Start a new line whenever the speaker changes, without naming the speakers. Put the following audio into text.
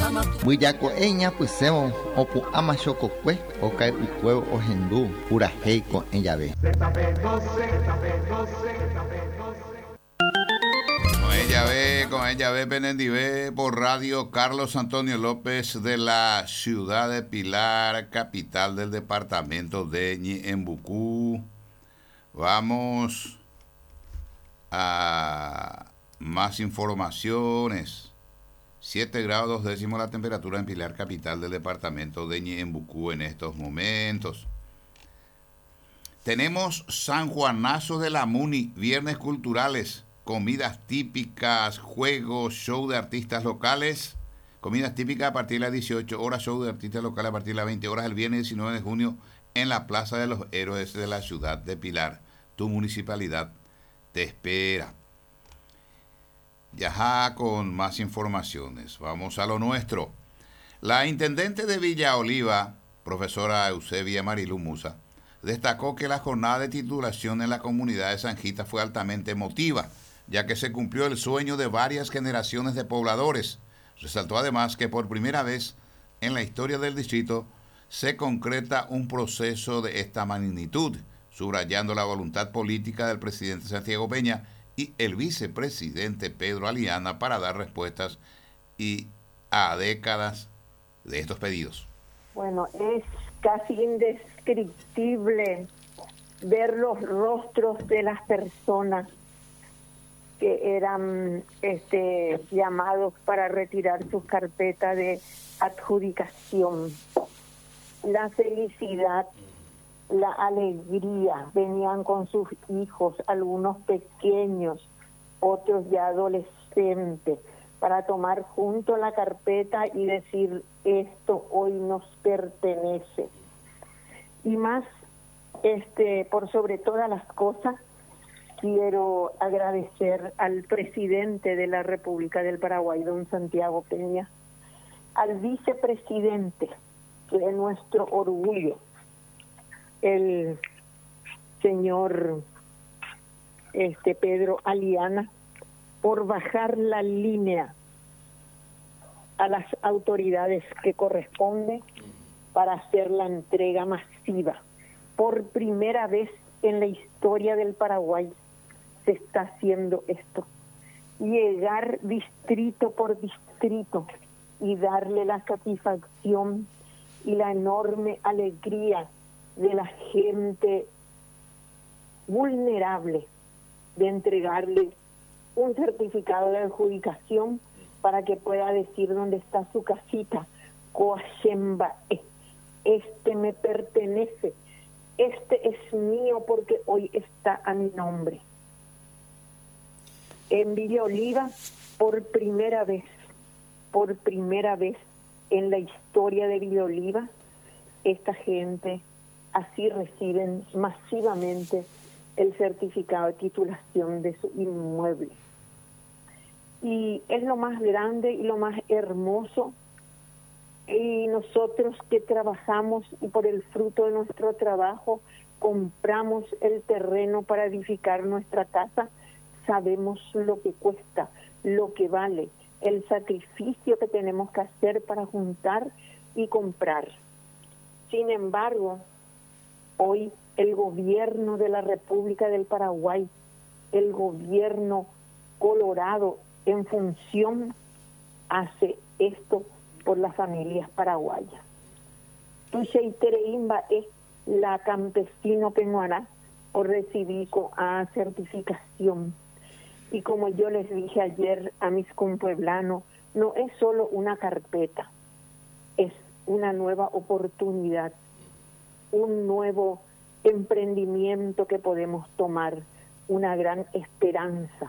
Buyaco eña pusemos opu ama chococue o cae ucuevo o hendú pura heico en llave.
Con ella ve Benendivé por radio Carlos Antonio López de la ciudad de Pilar, capital del departamento de Ñeembucú. Vamos a más informaciones. 7 grados décimos la temperatura en Pilar, capital del departamento de Ñeembucú en estos momentos. Tenemos San Juanazo de la Muni, viernes culturales, comidas típicas, juegos, show de artistas locales. Comidas típicas a partir de las 18 horas, show de artistas locales a partir de las 20 horas el viernes 19 de junio en la Plaza de los Héroes de la ciudad de Pilar. Tu municipalidad te espera. Ya con más informaciones. Vamos a lo nuestro. La intendente de Villa Oliva, profesora Eusebia Marilu Musa, destacó que la jornada de titulación en la comunidad de Sanjita fue altamente emotiva, ya que se cumplió el sueño de varias generaciones de pobladores. Resaltó además que por primera vez en la historia del distrito se concreta un proceso de esta magnitud, subrayando la voluntad política del presidente Santiago Peña y el vicepresidente Pedro Aliana para dar respuestas a décadas de estos pedidos.
Bueno, es casi indescriptible ver los rostros de las personas que eran llamados para retirar sus carpetas de adjudicación. La felicidad, la alegría, venían con sus hijos, algunos pequeños, otros ya adolescentes, para tomar junto la carpeta y decir, esto hoy nos pertenece. Y más, por sobre todas las cosas, quiero agradecer al presidente de la República del Paraguay, don Santiago Peña, al vicepresidente, que es nuestro orgullo, el señor Pedro Aliana, por bajar la línea a las autoridades que corresponden para hacer la entrega masiva. Por primera vez en la historia del Paraguay se está haciendo esto. Llegar distrito por distrito y darle la satisfacción y la enorme alegría de la gente vulnerable de entregarle un certificado de adjudicación para que pueda decir dónde está su casita. Coachemba, este me pertenece, este es mío porque hoy está a mi nombre. En Villa Oliva, por primera vez en la historia de Villa Oliva, esta gente así reciben masivamente el certificado de titulación de su inmueble. Y es lo más grande y lo más hermoso. Y nosotros que trabajamos y por el fruto de nuestro trabajo compramos el terreno para edificar nuestra casa, sabemos lo que cuesta, lo que vale, el sacrificio que tenemos que hacer para juntar y comprar. Sin embargo, hoy el gobierno de la República del Paraguay, el gobierno colorado en función, hace esto por las familias paraguayas. Tuxeitereimba es la campesino peñuana por recibir a certificación. Y como yo les dije ayer a mis compueblanos, no es solo una carpeta, es una nueva oportunidad, un nuevo emprendimiento que podemos tomar, una gran esperanza